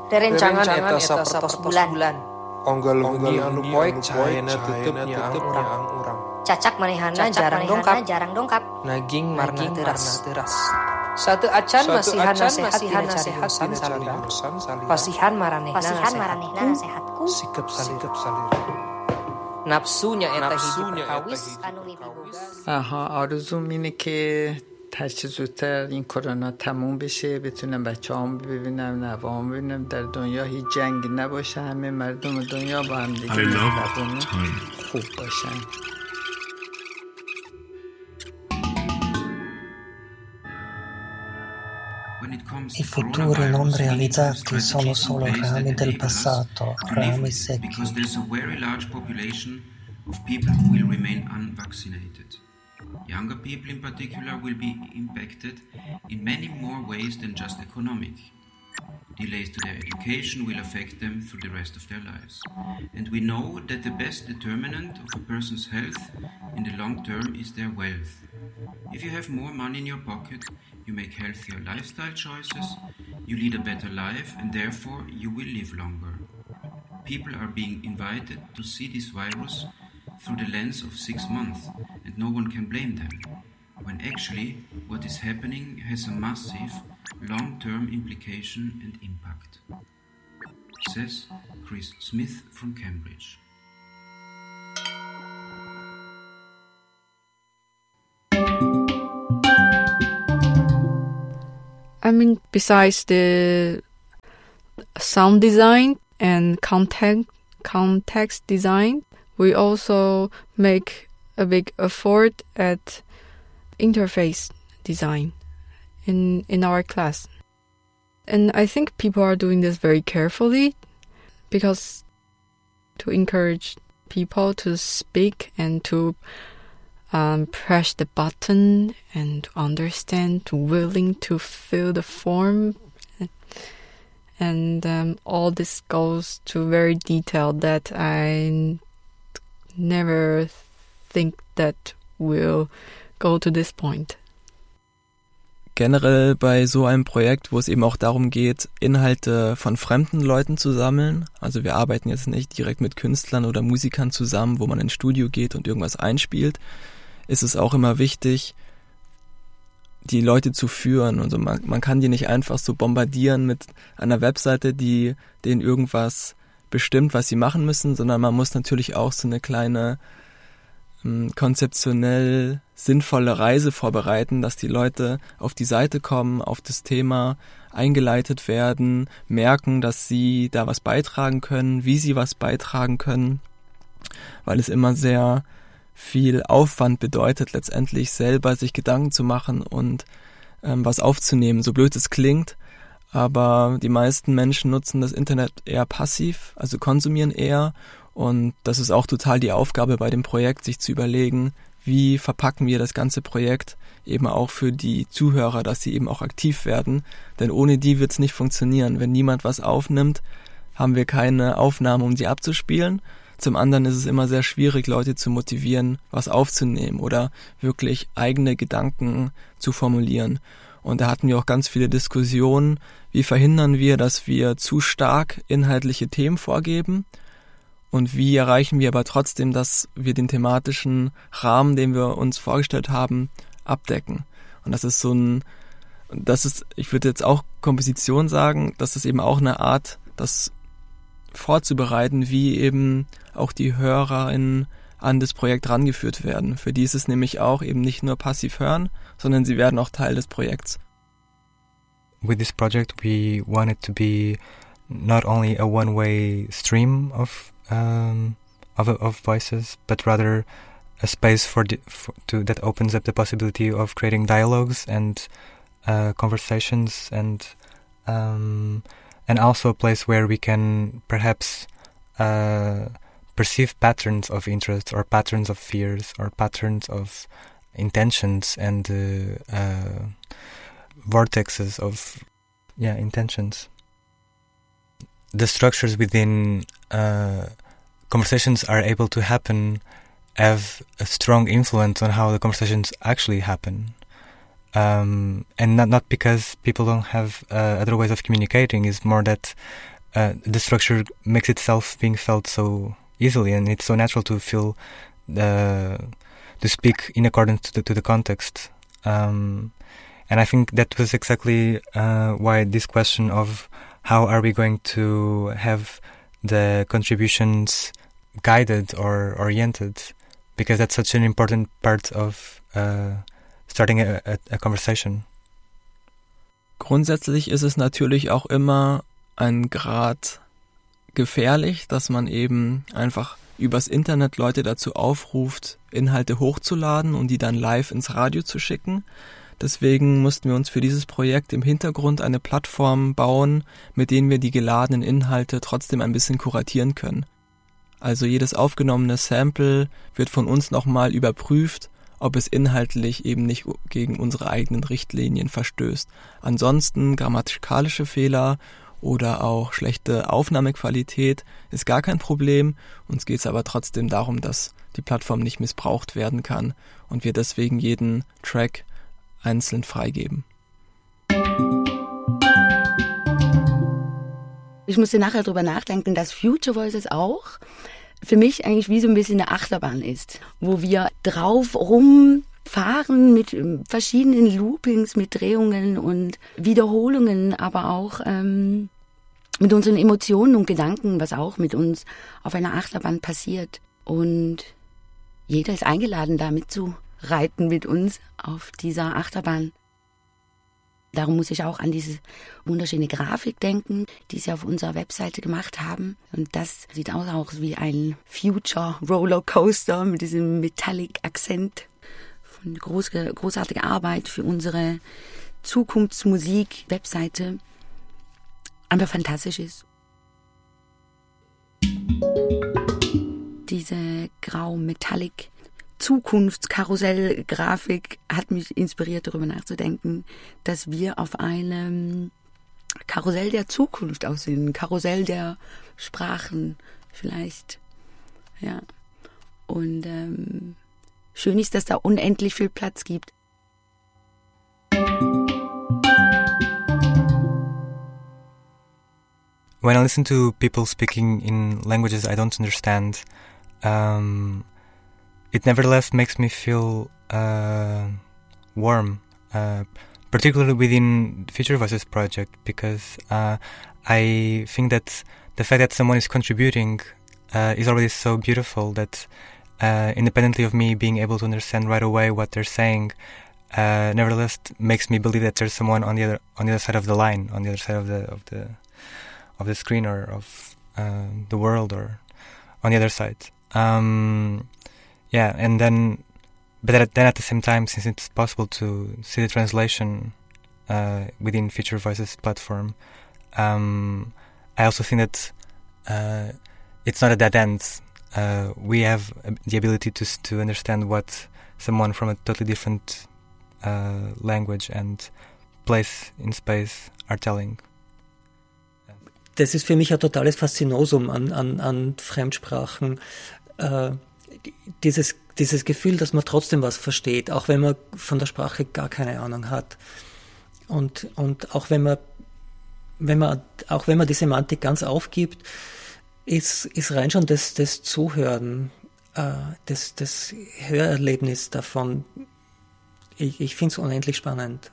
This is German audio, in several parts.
Rerencangan eta sapertos bulan. Onggal anu poek cahayana tutupnya urang. Cacak manehana jarang dongkap. Naging marna teuras. Satu acan masihana sehat jurusan salira. Pasihan maranehna sehatku. Sikep salira. Nafsunya eta hiji perkawis anu miboga. آرزوم اینه که هرچه زودتر این کرونا تموم بشه، بتونم بچه‌هام ببینم، نوه‌هام ببینم، در دنیا هیچ جنگی نباشه، همه مردم دنیا با هم دیگه مهربون خوب باشن. I futuri non realizzati sono solo rami del passato, rami secchi. Because there's a very large population of people who will remain unvaccinated. Younger people in particular will be impacted in many more ways than just economic. Delays to their education will affect them through the rest of their lives. And we know that the best determinant of a person's health in the long term is their wealth. If you have more money in your pocket, you make healthier lifestyle choices, you lead a better life, and therefore you will live longer. People are being invited to see this virus through the lens of 6 months, and no one can blame them, when actually what is happening has a massive long-term implication and impact. Says Chris Smith from Cambridge. I mean, besides the sound design and context design, we also make a big effort at interface design in our class. And I think people are doing this very carefully because to encourage people to speak and to press the button and to understand, to willing to fill the form. And all this goes to very detailed that I never think that we'll go to this point. Generell bei so einem Projekt, wo es eben auch darum geht, Inhalte von fremden Leuten zu sammeln. Also wir arbeiten jetzt nicht direkt mit Künstlern oder Musikern zusammen, wo man ins Studio geht und irgendwas einspielt, ist es auch immer wichtig, die Leute zu führen. Also man kann die nicht einfach so bombardieren mit einer Webseite, die denen irgendwas bestimmt, was sie machen müssen, sondern man muss natürlich auch so eine kleine konzeptionell sinnvolle Reise vorbereiten, dass die Leute auf die Seite kommen, auf das Thema eingeleitet werden, merken, dass sie da was beitragen können, wie sie was beitragen können, weil es immer sehr viel Aufwand bedeutet, letztendlich selber sich Gedanken zu machen und was aufzunehmen, so blöd es klingt, aber die meisten Menschen nutzen das Internet eher passiv, also konsumieren eher. Und das ist auch total die Aufgabe bei dem Projekt, sich zu überlegen, wie verpacken wir das ganze Projekt eben auch für die Zuhörer, dass sie eben auch aktiv werden. Denn ohne die wird es nicht funktionieren. Wenn niemand was aufnimmt, haben wir keine Aufnahme, um sie abzuspielen. Zum anderen ist es immer sehr schwierig, Leute zu motivieren, was aufzunehmen oder wirklich eigene Gedanken zu formulieren. Und da hatten wir auch ganz viele Diskussionen, wie verhindern wir, dass wir zu stark inhaltliche Themen vorgeben. Und wie erreichen wir aber trotzdem, dass wir den thematischen Rahmen, den wir uns vorgestellt haben, abdecken. Und das ist ich würde jetzt auch Komposition sagen, das ist eben auch eine Art, das vorzubereiten, wie eben auch die HörerInnen an das Projekt rangeführt werden. Für die ist es nämlich auch eben nicht nur passiv hören, sondern sie werden auch Teil des Projekts. With this project we want it to be not only a one-way stream of voices, but rather a space that opens up the possibility of creating dialogues and conversations, and also a place where we can perhaps perceive patterns of interest or patterns of fears or patterns of intentions and vortexes of intentions. The structures within conversations are able to happen have a strong influence on how the conversations actually happen. And not because people don't have other ways of communicating, it's more that the structure makes itself being felt so easily, and it's so natural to feel to speak in accordance to the context. And I think that was exactly why this question of how are we going to have the contributions guided or oriented, because that's such an important part of starting a conversation. Grundsätzlich ist es natürlich auch immer ein Grad gefährlich, dass man eben einfach übers Internet Leute dazu aufruft, Inhalte hochzuladen und die dann live ins Radio zu schicken. Deswegen mussten wir uns für dieses Projekt im Hintergrund eine Plattform bauen, mit denen wir die geladenen Inhalte trotzdem ein bisschen kuratieren können. Also jedes aufgenommene Sample wird von uns nochmal überprüft, ob es inhaltlich eben nicht gegen unsere eigenen Richtlinien verstößt. Ansonsten grammatikalische Fehler oder auch schlechte Aufnahmequalität ist gar kein Problem. Uns geht es aber trotzdem darum, dass die Plattform nicht missbraucht werden kann und wir deswegen jeden Track einzeln freigeben. Ich musste nachher darüber nachdenken, dass Future Voices auch für mich eigentlich wie so ein bisschen eine Achterbahn ist, wo wir drauf rumfahren mit verschiedenen Loopings, mit Drehungen und Wiederholungen, aber auch mit unseren Emotionen und Gedanken, was auch mit uns auf einer Achterbahn passiert. Und jeder ist eingeladen, da mitzureiten mit uns auf dieser Achterbahn. Darum muss ich auch an diese wunderschöne Grafik denken, die sie auf unserer Webseite gemacht haben. Und das sieht auch aus wie ein Future Rollercoaster mit diesem Metallic-Akzent. Von großartiger Arbeit für unsere Zukunftsmusik-Webseite. Einfach fantastisch ist. Diese grau-Metallic Zukunftskarussell-Grafik hat mich inspiriert, darüber nachzudenken, dass wir auf einem Karussell der Zukunft aussehen, Karussell der Sprachen vielleicht, ja. Und schön ist, dass da unendlich viel Platz gibt. When I listen to people speaking in languages I don't understand, it nevertheless makes me feel warm, particularly within the Future Voices project, because I think that the fact that someone is contributing is already so beautiful that independently of me being able to understand right away what they're saying, nevertheless makes me believe that there's someone on the other side of the line, on the other side of the screen or of the world, or on the other side. Yeah, and then at the same time, since it's possible to see the translation within Future Voices platform, I also think that it's not a dead end. We have the ability to understand what someone from a totally different language and place in space are telling. Das ist für mich ein totales Faszinosum an Fremdsprachen. Dieses Gefühl, dass man trotzdem was versteht, auch wenn man von der Sprache gar keine Ahnung hat. Und auch wenn man die Semantik ganz aufgibt, ist rein schon das Zuhören, das Hörerlebnis davon, ich finde es unendlich spannend.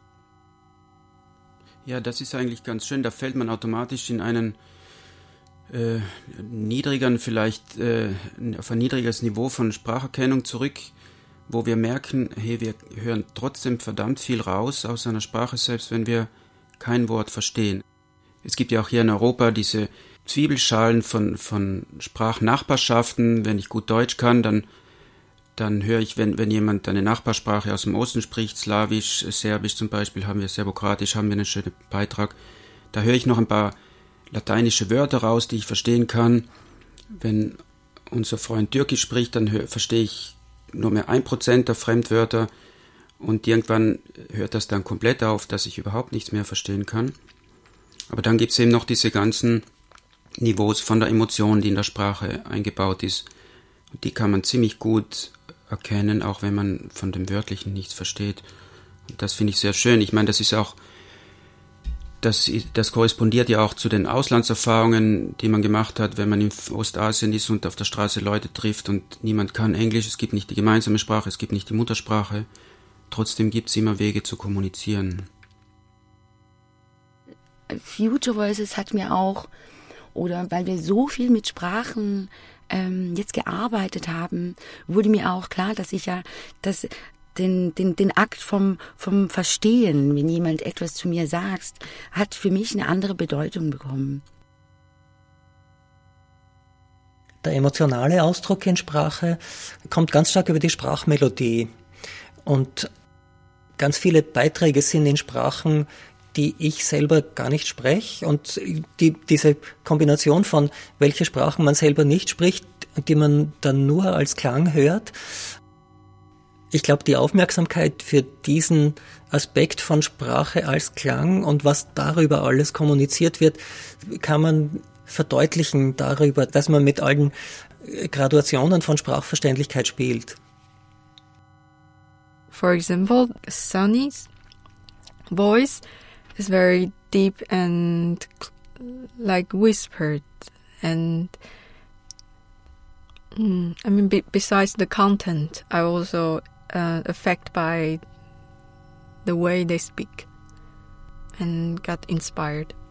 Ja, das ist eigentlich ganz schön. Da fällt man automatisch in einen niedrigeren, vielleicht auf ein niedrigeres Niveau von Spracherkennung zurück, wo wir merken, hey, wir hören trotzdem verdammt viel raus aus einer Sprache, selbst wenn wir kein Wort verstehen. Es gibt ja auch hier in Europa diese Zwiebelschalen von Sprachnachbarschaften. Wenn ich gut Deutsch kann, dann höre ich, wenn jemand eine Nachbarsprache aus dem Osten spricht, Slawisch, Serbisch zum Beispiel, Serbokratisch, haben wir einen schönen Beitrag. Da höre ich noch ein paar lateinische Wörter raus, die ich verstehen kann. Wenn unser Freund Türkisch spricht, dann verstehe ich nur mehr 1% der Fremdwörter und irgendwann hört das dann komplett auf, dass ich überhaupt nichts mehr verstehen kann. Aber dann gibt es eben noch diese ganzen Niveaus von der Emotion, die in der Sprache eingebaut ist. Und die kann man ziemlich gut erkennen, auch wenn man von dem Wörtlichen nichts versteht. Und das finde ich sehr schön. Ich meine, das das korrespondiert ja auch zu den Auslandserfahrungen, die man gemacht hat, wenn man in Ostasien ist und auf der Straße Leute trifft und niemand kann Englisch, es gibt nicht die gemeinsame Sprache, es gibt nicht die Muttersprache. Trotzdem gibt es immer Wege zu kommunizieren. Future Voices hat mir auch, oder weil wir so viel mit Sprachen jetzt gearbeitet haben, wurde mir auch klar, dass ich ja den Akt vom Verstehen, wenn jemand etwas zu mir sagt, hat für mich eine andere Bedeutung bekommen. Der emotionale Ausdruck in Sprache kommt ganz stark über die Sprachmelodie. Und ganz viele Beiträge sind in Sprachen, die ich selber gar nicht spreche. Und diese Kombination von welche Sprachen man selber nicht spricht und die man dann nur als Klang hört. Ich glaube, die Aufmerksamkeit für diesen Aspekt von Sprache als Klang und was darüber alles kommuniziert wird, kann man verdeutlichen darüber, dass man mit allen Graduationen von Sprachverständlichkeit spielt. For example, Sunny's voice is very deep and like whispered, and besides the content, I also affected by the way they speak and got inspired.